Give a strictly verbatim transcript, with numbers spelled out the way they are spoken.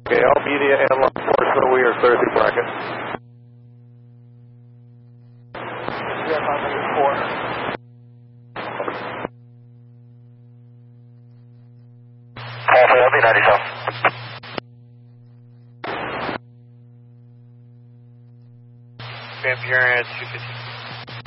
Okay, all media and law enforcement, we are clear through bracket. Yes, I'm in the corner. Alpha, L B ninety-seven. Vampire at two fifty.